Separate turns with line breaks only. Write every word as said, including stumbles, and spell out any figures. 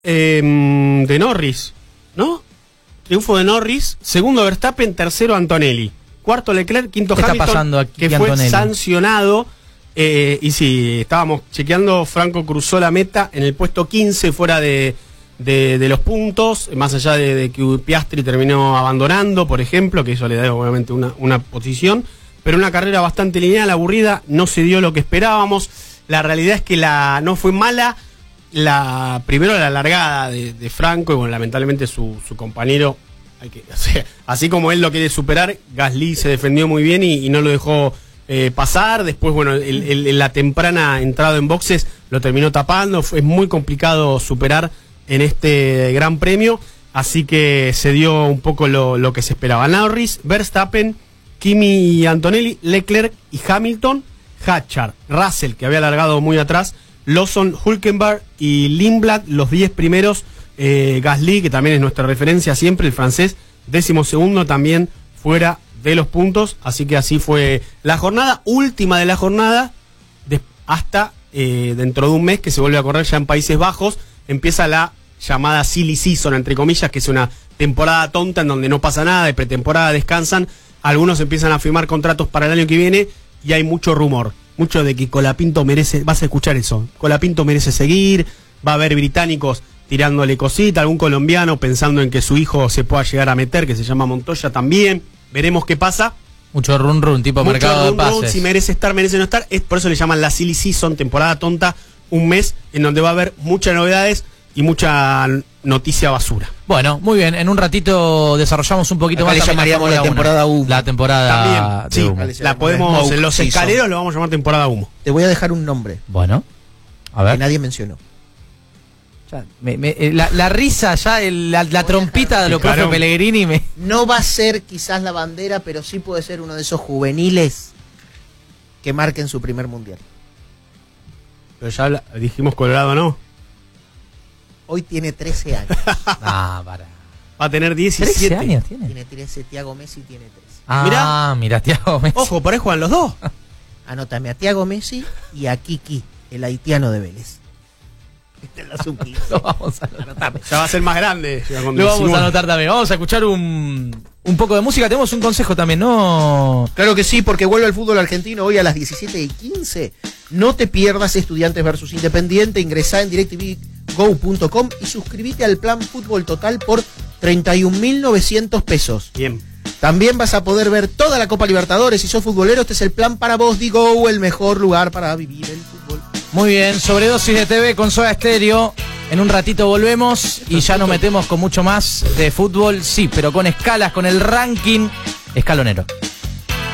Eh, de Norris, ¿no? Triunfo de Norris, segundo Verstappen, tercero Antonelli, cuarto Leclerc, quinto
¿Qué
Hamilton,
está pasando aquí,
que fue
Antonelli?
sancionado. Eh, y sí, estábamos chequeando, Franco cruzó la meta en el puesto quince, fuera de, de, de los puntos, más allá de, de que Piastri terminó abandonando, por ejemplo, que eso le da obviamente una, una posición, pero una carrera bastante lineal, aburrida, no se dio lo que esperábamos. La realidad es que la no fue mala. La primero la largada de, de Franco, y bueno, lamentablemente su, su compañero, hay que, o sea, así como él lo quiere superar, Gasly se defendió muy bien y, y no lo dejó eh, pasar. Después, bueno, el, el, el, la temprana entrada en boxes lo terminó tapando. Fue muy complicado superar en este Gran Premio, así que se dio un poco lo, lo que se esperaba. Norris, Verstappen, Kimi y Antonelli, Leclerc y Hamilton, Hatchard, Russell, que había largado muy atrás, Lawson, Hülkenberg y Lindblad, los diez primeros. eh, Gasly, que también es nuestra referencia siempre, el francés, décimo segundo, también fuera de los puntos. Así que así fue la jornada, última de la jornada, de, hasta eh, dentro de un mes, que se vuelve a correr ya en Países Bajos. Empieza la llamada silly season, entre comillas, que es una temporada tonta en donde no pasa nada, de pretemporada descansan. Algunos empiezan a firmar contratos para el año que viene y hay mucho rumor. Mucho de que Colapinto merece, vas a escuchar eso, Colapinto merece seguir, va a haber británicos tirándole cosita, algún colombiano pensando en que su hijo se pueda llegar a meter, que se llama Montoya también, veremos qué pasa.
Mucho run run, tipo
Mucho
mercado
run,
de pases.
run, si merece estar, merece no estar, es por eso le llaman la silly season, temporada tonta, un mes en donde va a haber muchas novedades y mucha noticia basura.
Bueno, muy bien, en un ratito desarrollamos un poquito
Acá
más.
le llamaríamos la temporada humo.
La temporada
También,
de
sí,
humo.
la podemos,
Smoke
en los
season.
escaleros lo vamos a llamar temporada humo.
Te voy a dejar un nombre
Bueno, a
que
ver.
nadie mencionó.
Ya, me- me- eh, la, la risa ya, el- la, la trompita de lo profe
Picarón.
Pellegrini me...
No va a ser quizás la bandera, pero sí puede ser uno de esos juveniles que marquen su primer mundial.
Pero ya habla- dijimos Colorado, ¿no?
Hoy tiene trece años.
Ah, para.
Va a tener
trece
diecisiete.
años tiene.
Tiene trece, Thiago Messi tiene trece.
Ah, mira, Thiago Messi.
Ojo, por ahí juegan los dos.
Anótame a Thiago Messi y a Kiki, el haitiano de Vélez. Esta es la sub quince.
Lo vamos a anotar.
Ya va a ser más grande. ya con
Lo vamos
diecinueve.
a anotar también. Vamos a escuchar un, un poco de música. Tenemos un consejo también, ¿no?
Claro que sí, porque vuelve el fútbol argentino hoy a las diecisiete y quince. No te pierdas Estudiantes versus Independiente. Ingresá en directv go punto com y suscríbete al plan Fútbol Total por treinta y un mil novecientos pesos.
Bien.
También vas a poder ver toda la Copa Libertadores. Si sos futbolero, este es el plan para vos. Digo, el mejor lugar para vivir el fútbol.
Muy bien, Sobredosis de T V con Soda Stereo. En un ratito volvemos y ya nos metemos con mucho más de fútbol, sí, pero con escalas, con el ranking escalonero.